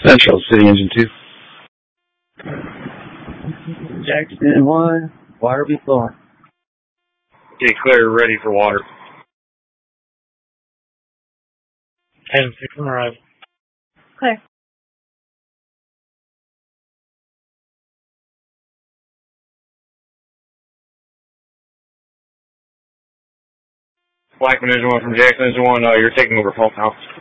Central City Engine 2. Jackson 1, water be flowing. Okay, clear, ready for water. 10-6 on arrival. Clear. Blackman Engine 1 from Jackson Engine 1, you're taking over Pulp House.